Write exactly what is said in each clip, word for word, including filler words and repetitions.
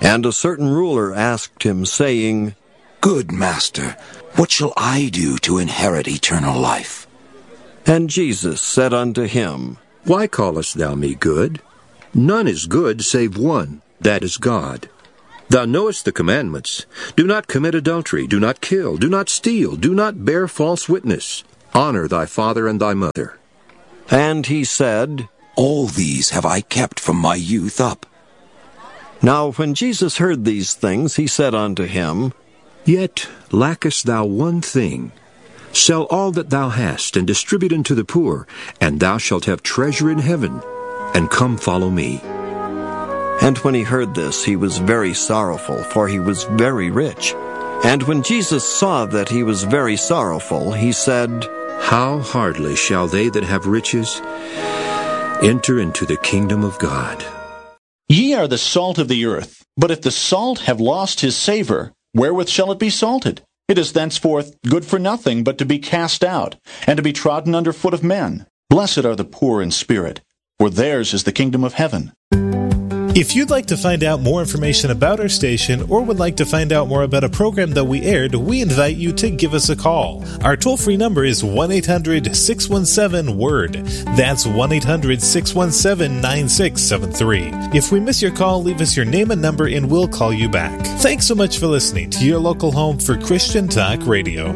And a certain ruler asked him, saying, Good master, what shall I do to inherit eternal life? And Jesus said unto him, Why callest thou me good? None is good save one, that is God. Thou knowest the commandments. Do not commit adultery, do not kill, do not steal, do not bear false witness. Honor thy father and thy mother. And he said, All these have I kept from my youth up. Now when Jesus heard these things, he said unto him, Yet lackest thou one thing. Sell all that thou hast, and distribute unto the poor, and thou shalt have treasure in heaven. And come follow me. And when he heard this, he was very sorrowful, for he was very rich. And when Jesus saw that he was very sorrowful, he said, How hardly shall they that have riches enter into the kingdom of God. Ye are the salt of the earth. But if the salt have lost his savour, wherewith shall it be salted? It is thenceforth good for nothing but to be cast out, and to be trodden under foot of men. Blessed are the poor in spirit, for theirs is the kingdom of heaven. If you'd like to find out more information about our station or would like to find out more about a program that we aired, we invite you to give us a call. Our toll-free number is one eight hundred six one seven word. That's one eight hundred six one seven nine six seven three. If we miss your call, leave us your name and number and we'll call you back. Thanks so much for listening to your local home for Christian Talk Radio.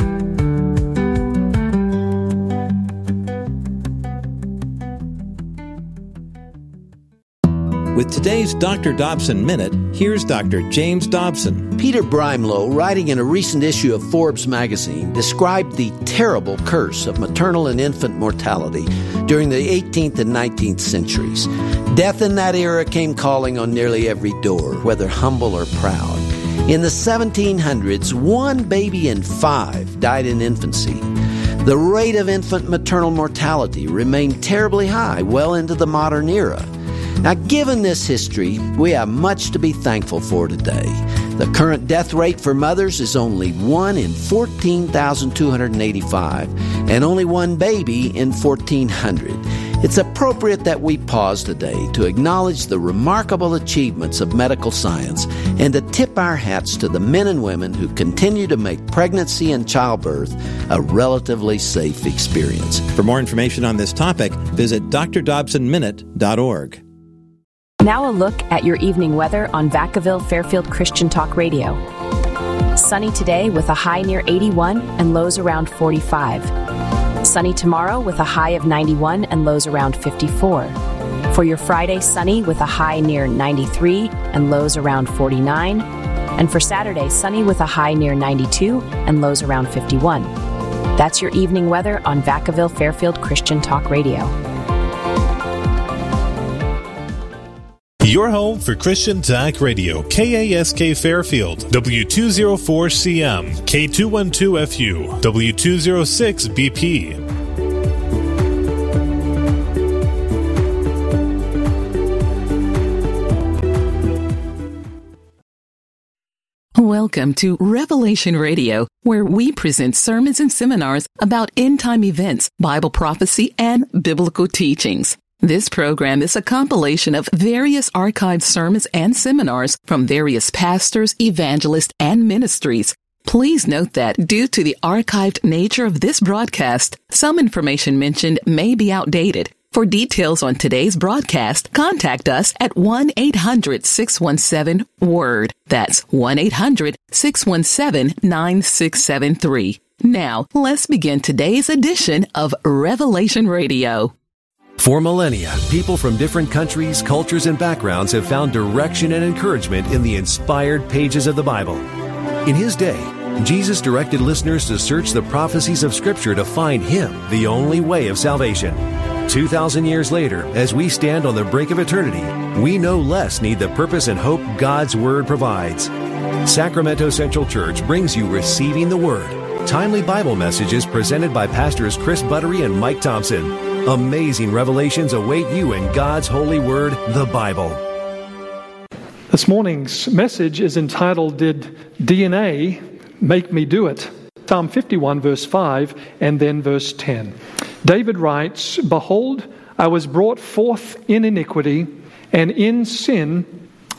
With today's Doctor Dobson Minute, here's Doctor James Dobson. Peter Brimelow, writing in a recent issue of Forbes magazine, described the terrible curse of maternal and infant mortality during the eighteenth and nineteenth centuries. Death in that era came calling on nearly every door, whether humble or proud. In the seventeen hundreds, one baby in five died in infancy. The rate of infant maternal mortality remained terribly high well into the modern era. Now, given this history, we have much to be thankful for today. The current death rate for mothers is only one in fourteen thousand two hundred eighty-five, and only one baby in fourteen hundred. It's appropriate that we pause today to acknowledge the remarkable achievements of medical science and to tip our hats to the men and women who continue to make pregnancy and childbirth a relatively safe experience. For more information on this topic, visit d r dobson minute dot org. Now a look at your evening weather on Vacaville Fairfield Christian Talk Radio. Sunny today with a high near eighty-one and lows around forty-five. Sunny tomorrow with a high of ninety-one and lows around fifty-four. For your Friday, sunny with a high near ninety-three and lows around forty-nine. And for Saturday, sunny with a high near ninety-two and lows around fifty-one. That's your evening weather on Vacaville Fairfield Christian Talk Radio. Your home for Christian Talk Radio, K A S K Fairfield, W two oh four C M, K two twelve F U, W two oh six B P. Welcome to Revelation Radio, where we present sermons and seminars about end-time events, Bible prophecy, and biblical teachings. This program is a compilation of various archived sermons and seminars from various pastors, evangelists, and ministries. Please note that due to the archived nature of this broadcast, some information mentioned may be outdated. For details on today's broadcast, contact us at one eight hundred six one seven WORD. That's one eight hundred six one seven nine six seven three. Now, let's begin today's edition of Revelation Radio. For millennia, people from different countries, cultures, and backgrounds have found direction and encouragement in the inspired pages of the Bible. In his day, Jesus directed listeners to search the prophecies of Scripture to find Him, the only way of salvation. Two thousand years later, as we stand on the brink of eternity, we no less need the purpose and hope God's Word provides. Sacramento Central Church brings you Receiving the Word, timely Bible messages presented by Pastors Chris Buttery and Mike Thompson. Amazing revelations await you in God's holy word, the Bible. This morning's message is entitled, Did D N A Make Me Do It? Psalm fifty-one, verse five, and then verse ten. David writes, Behold, I was brought forth in iniquity, and in sin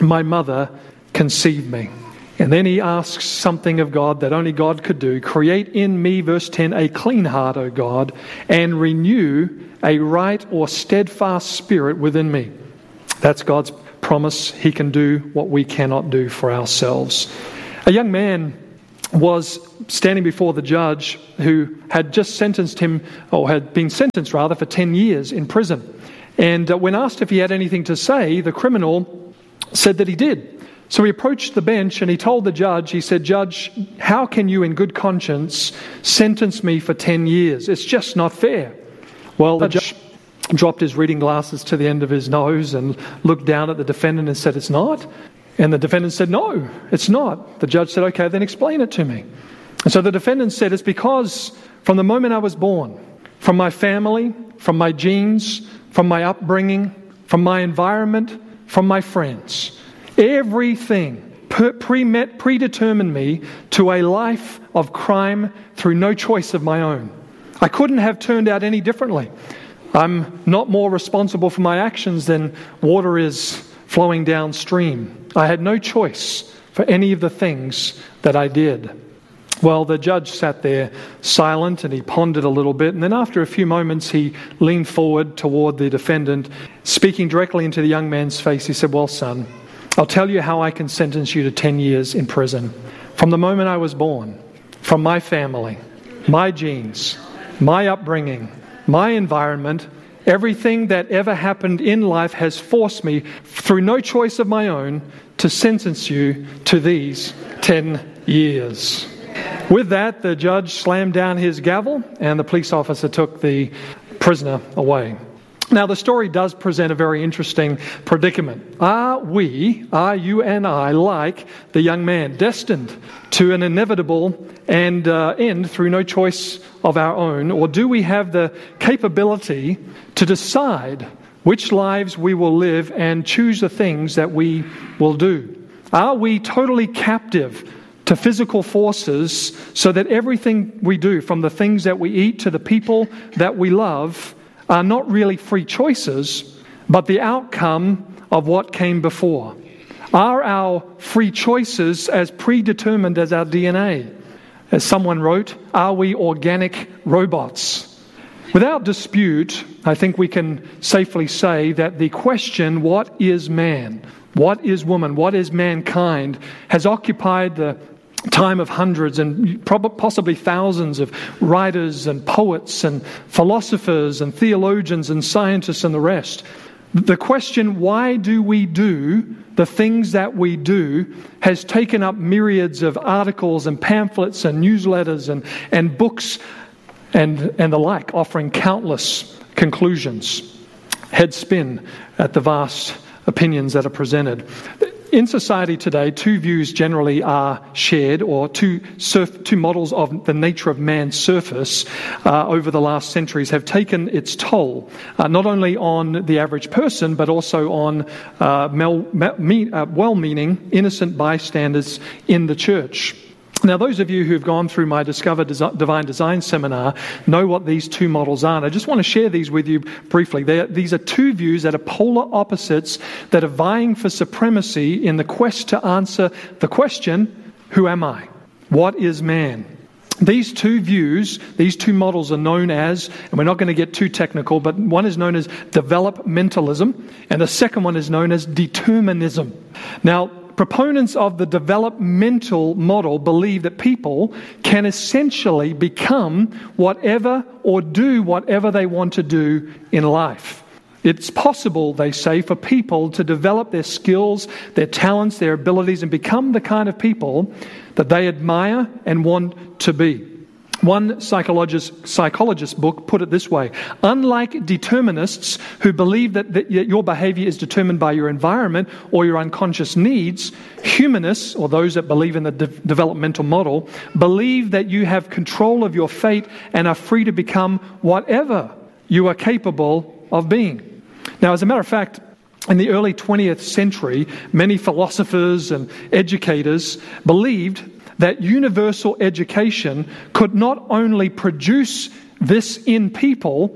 my mother conceived me. And then he asks something of God that only God could do. Create in me, verse ten, a clean heart, O God, and renew a right or steadfast spirit within me. That's God's promise. He can do what we cannot do for ourselves. A young man was standing before the judge who had just sentenced him, or had been sentenced rather, for ten years in prison. And uh, when asked if he had anything to say, the criminal said that he did. So he approached the bench and he told the judge, he said, "Judge, how can you in good conscience sentence me for ten years? It's just not fair." Well, the judge dropped his reading glasses to the end of his nose and looked down at the defendant and said, "It's not?" And the defendant said, "No, it's not." The judge said, "Okay, then explain it to me." And so the defendant said, "It's because from the moment I was born, from my family, from my genes, from my upbringing, from my environment, from my friends, everything pre-met, predetermined me to a life of crime through no choice of my own. I couldn't have turned out any differently. I'm not more responsible for my actions than water is flowing downstream. I had no choice for any of the things that I did." Well, the judge sat there silent and he pondered a little bit, and then after a few moments he leaned forward toward the defendant, speaking directly into the young man's face. He said, "Well, son, I'll tell you how I can sentence you to ten years in prison. From the moment I was born, from my family, my genes, my upbringing, my environment, everything that ever happened in life has forced me, through no choice of my own, to sentence you to these ten years. With that, the judge slammed down his gavel and the police officer took the prisoner away. Now, the story does present a very interesting predicament. Are we, are you and I, like the young man, destined to an inevitable and uh, end through no choice of our own? Or do we have the capability to decide which lives we will live and choose the things that we will do? Are we totally captive to physical forces so that everything we do, from the things that we eat to the people that we love, are not really free choices, but the outcome of what came before? Are our free choices as predetermined as our D N A? As someone wrote, are we organic robots? Without dispute, I think we can safely say that the question, what is man? What is woman? What is mankind? Has occupied the time of hundreds and possibly thousands of writers and poets and philosophers and theologians and scientists and the rest. The question, why do we do the things that we do, has taken up myriads of articles and pamphlets and newsletters and, and books and, and the like, offering countless conclusions. Head spin at the vast opinions that are presented. In society today, two views generally are shared, or two surf, two models of the nature of man's surface uh, over the last centuries have taken its toll, uh, not only on the average person, but also on uh, mel, me, uh, well-meaning, innocent bystanders in the church. Now, those of you who have gone through my Discover Desi- Divine Design seminar know what these two models are. And I just want to share these with you briefly. They are, these are two views that are polar opposites that are vying for supremacy in the quest to answer the question, who am I? What is man? These two views, these two models are known as, and we're not going to get too technical, but one is known as developmentalism, and the second one is known as determinism. Now, proponents of the developmental model believe that people can essentially become whatever or do whatever they want to do in life. It's possible, they say, for people to develop their skills, their talents, their abilities, and become the kind of people that they admire and want to be. One psychologist, psychologist book put it this way: unlike determinists who believe that, that your behavior is determined by your environment or your unconscious needs, humanists, or those that believe in the de- developmental model, believe that you have control of your fate and are free to become whatever you are capable of being. Now, as a matter of fact, in the early twentieth century, many philosophers and educators believed that universal education could not only produce this in people,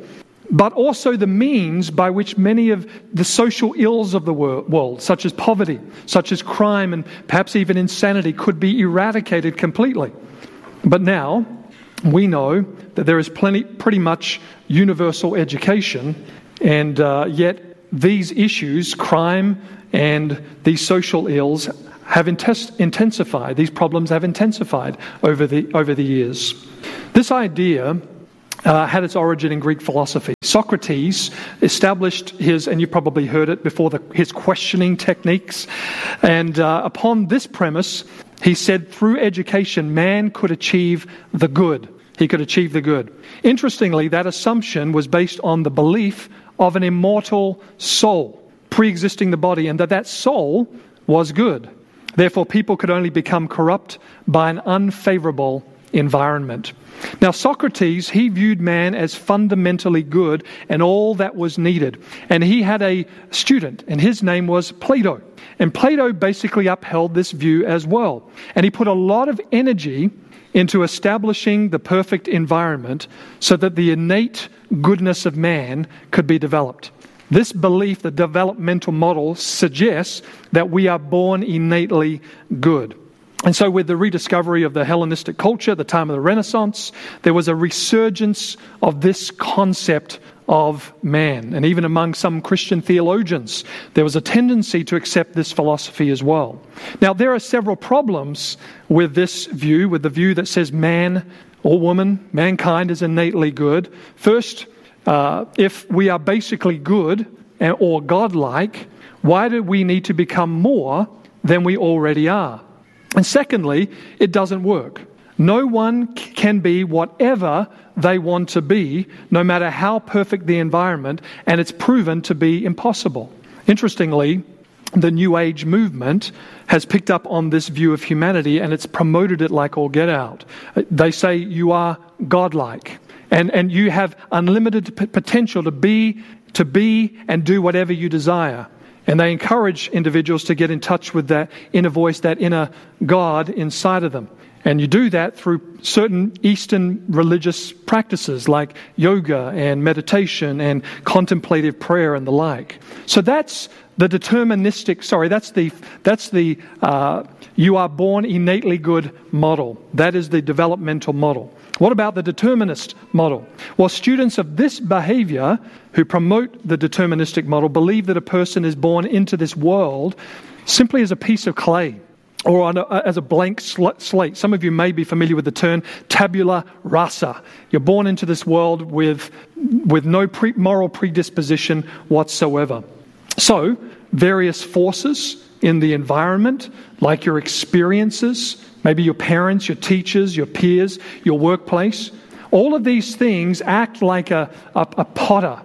but also the means by which many of the social ills of the world, such as poverty, such as crime, and perhaps even insanity, could be eradicated completely. But now, we know that there is plenty, pretty much universal education, and uh, yet these issues, crime and these social ills, have intens- intensified. These problems have intensified over the over the years. This idea uh, had its origin in Greek philosophy. Socrates established his, and you probably heard it before, the, his questioning techniques. And uh, upon this premise, he said through education, man could achieve the good. He could achieve the good. Interestingly, that assumption was based on the belief of an immortal soul pre-existing the body, and that that soul was good. Therefore, people could only become corrupt by an unfavorable environment. Now, Socrates, he viewed man as fundamentally good and all that was needed. And he had a student, and his name was Plato. And Plato basically upheld this view as well. And he put a lot of energy into establishing the perfect environment so that the innate goodness of man could be developed. This belief, the developmental model, suggests that we are born innately good. And so with the rediscovery of the Hellenistic culture, the time of the Renaissance, there was a resurgence of this concept of man. And even among some Christian theologians, there was a tendency to accept this philosophy as well. Now, there are several problems with this view, with the view that says man or woman, mankind is innately good. First, uh, if we are basically good or godlike, why do we need to become more than we already are? And secondly, it doesn't work. No one c- can be whatever they want to be, no matter how perfect the environment, and it's proven to be impossible. Interestingly, the New Age movement has picked up on this view of humanity, and it's promoted it like all get out. They say you are godlike, and, and you have unlimited p- potential to be, to be and do whatever you desire. And they encourage individuals to get in touch with that inner voice, that inner God inside of them. And you do that through certain Eastern religious practices like yoga and meditation and contemplative prayer and the like. So that's the deterministic, sorry, that's the, that's the uh, you are born innately good model. That is the developmental model. What about the determinist model? Well, students of this behavior who promote the deterministic model believe that a person is born into this world simply as a piece of clay or on a, as a blank slate. Some of you may be familiar with the term tabula rasa. You're born into this world with, with no pre- moral predisposition whatsoever. So, various forces in the environment, like your experiences, maybe your parents, your teachers, your peers, your workplace. All of these things act like a, a, a potter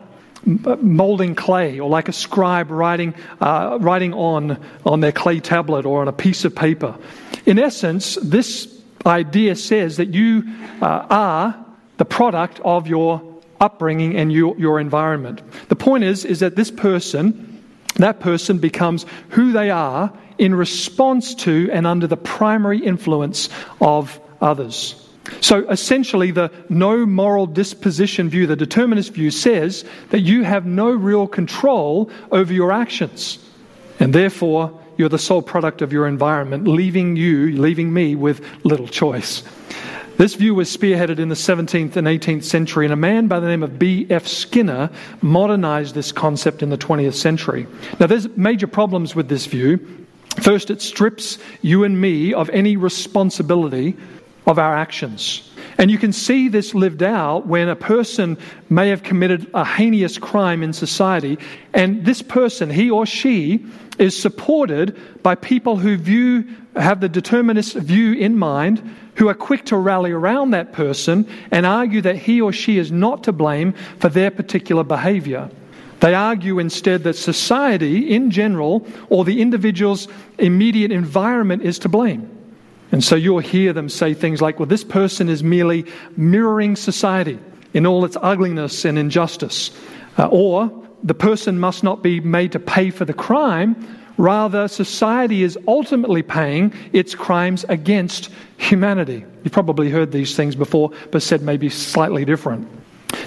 molding clay, or like a scribe writing uh, writing on, on their clay tablet or on a piece of paper. In essence, this idea says that you uh, are the product of your upbringing and your, your environment. The point is, is that this person, that person becomes who they are in response to and under the primary influence of others. So essentially, the no moral disposition view, the determinist view, says that you have no real control over your actions. And therefore, you're the sole product of your environment, leaving you, leaving me with little choice. This view was spearheaded in the seventeenth and eighteenth century, and a man by the name of B F Skinner modernized this concept in the twentieth century. Now, there's major problems with this view. First, it strips you and me of any responsibility of our actions. And you can see this lived out when a person may have committed a heinous crime in society, and this person, he or she, is supported by people who view, have the determinist view in mind, who are quick to rally around that person and argue that he or she is not to blame for their particular behavior. They argue instead that society in general, or the individual's immediate environment, is to blame. And so you'll hear them say things like, well, this person is merely mirroring society in all its ugliness and injustice. Uh, or the person must not be made to pay for the crime. Rather, society is ultimately paying its crimes against humanity. You've probably heard these things before, but said maybe slightly different.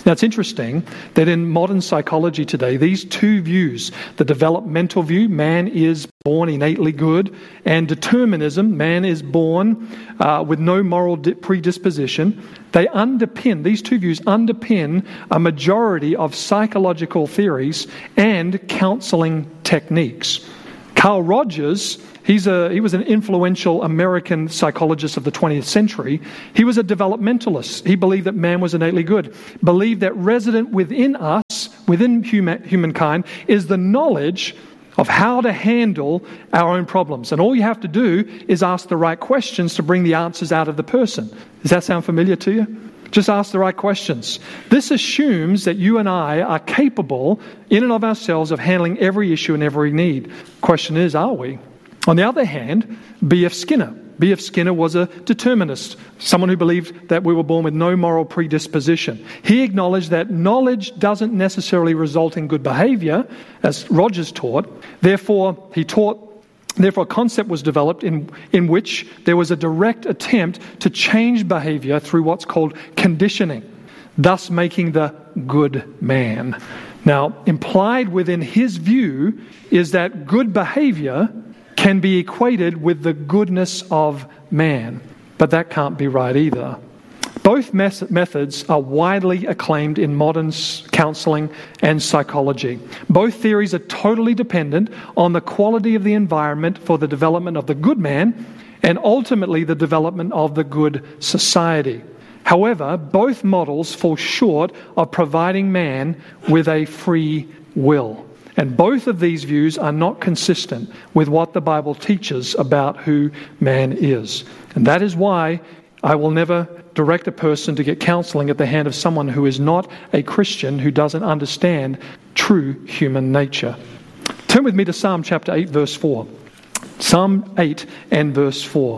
Now, it's interesting that in modern psychology today, these two views, the developmental view, man is born innately good, and determinism, man is born uh, with no moral predisposition, they underpin, these two views underpin a majority of psychological theories and counseling techniques. Carl Rogers, he's a, he was an influential American psychologist of the twentieth century. He was a developmentalist. He believed that man was innately good, believed that resident within us, within human, humankind, is the knowledge of how to handle our own problems. And all you have to do is ask the right questions to bring the answers out of the person. Does that sound familiar to you? Just ask the right questions. This assumes that you and I are capable, in and of ourselves, of handling every issue and every need. Question is, are we? On the other hand, B F Skinner. B F Skinner was a determinist, someone who believed that we were born with no moral predisposition. He acknowledged that knowledge doesn't necessarily result in good behavior, as Rogers taught. Therefore, he taught Therefore, a concept was developed in, in which there was a direct attempt to change behavior through what's called conditioning, thus making the good man. Now, implied within his view is that good behavior can be equated with the goodness of man, but that can't be right either. Both mes- methods are widely acclaimed in modern s- counseling and psychology. Both theories are totally dependent on the quality of the environment for the development of the good man and ultimately the development of the good society. However, both models fall short of providing man with a free will. And both of these views are not consistent with what the Bible teaches about who man is. And that is why I will never direct a person to get counseling at the hand of someone who is not a Christian, who doesn't understand true human nature. Turn with me to Psalm chapter eight, verse four. Psalm eight and verse four.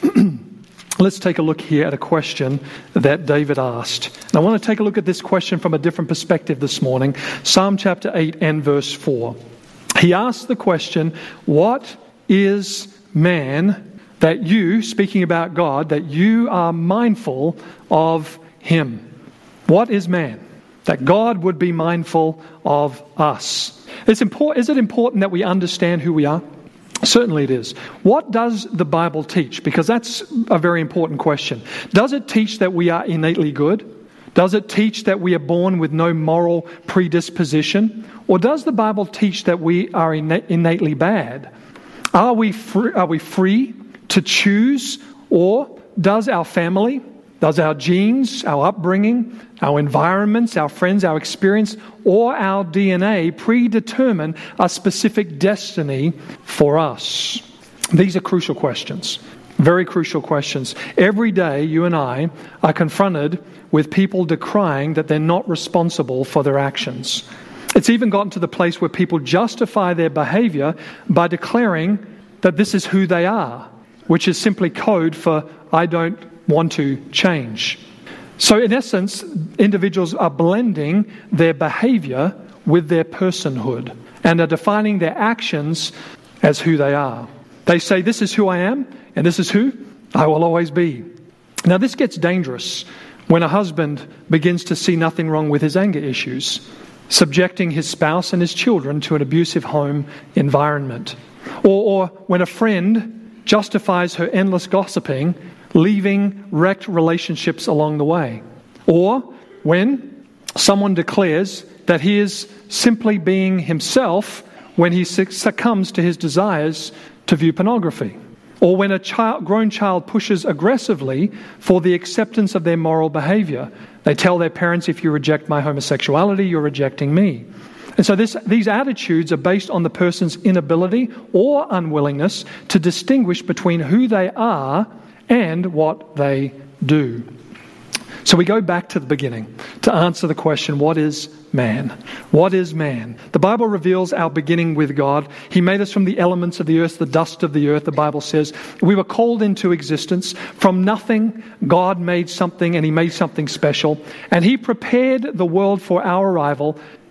Let's take a look here at a question that David asked. And I want to take a look at this question from a different perspective this morning. Psalm chapter eight and verse four. He asked the question, what is man that you, speaking about God, that you are mindful of him? What is man? That God would be mindful of us. It's important, is it important that we understand who we are? Certainly it is. What does the Bible teach? Because that's a very important question. Does it teach that we are innately good? Does it teach that we are born with no moral predisposition? Or does the Bible teach that we are inna- innately bad? Are we free, are we free to choose, or does our family, does our genes, our upbringing, our environments, our friends, our experience, or our D N A predetermine a specific destiny for us? These are crucial questions, very crucial questions. Every day you and I are confronted with people decrying that they're not responsible for their actions. It's even gotten to the place where people justify their behavior by declaring that this is who they are, which is simply code for I don't want to change. So in essence, individuals are blending their behavior with their personhood and are defining their actions as who they are. They say, this is who I am, and this is who I will always be. Now this gets dangerous when a husband begins to see nothing wrong with his anger issues, subjecting his spouse and his children to an abusive home environment. Or, or when a friend justifies her endless gossiping, leaving wrecked relationships along the way. Or when someone declares that he is simply being himself when he succumbs to his desires to view pornography. Or when a child, grown child pushes aggressively for the acceptance of their moral behavior. They tell their parents, if you reject my homosexuality, you're rejecting me. And so this, these attitudes are based on the person's inability or unwillingness to distinguish between who they are and what they do. So we go back to the beginning to answer the question, what is man? What is man? The Bible reveals our beginning with God. He made us from the elements of the earth, the dust of the earth, the Bible says. We were called into existence. From nothing, God made something, and he made something special. And he prepared the world for our arrival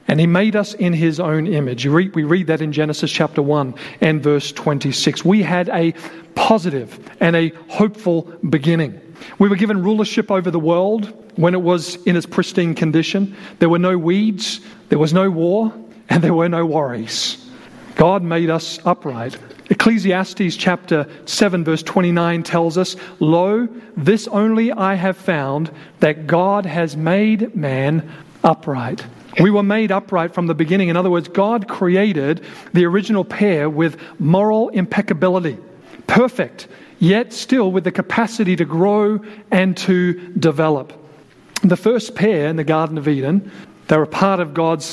And he made us in his own image. You read, we read that in Genesis chapter one and verse twenty-six. We had a positive and a hopeful beginning. We were given rulership over the world when it was in its pristine condition. There were no weeds, there was no war, and there were no worries. God made us upright. Ecclesiastes chapter seven verse twenty-nine tells us, "Lo, this only I have found, that God has made man upright." We were made upright from the beginning. In other words, God created the original pair with moral impeccability, perfect, yet still with the capacity to grow and to develop. The first pair in the Garden of Eden, they were part of God's